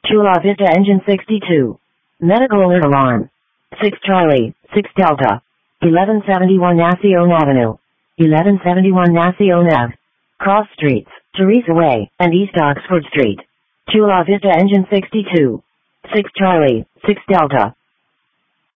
Chula Vista Engine 62. Medical alert alarm. 6 Charlie, 6 Delta. 1171 Nacion Avenue. 1171 Nacion Ave. Cross Streets, Teresa Way, and East Oxford Street. Chula Vista Engine 62. 6 Charlie, 6 Delta.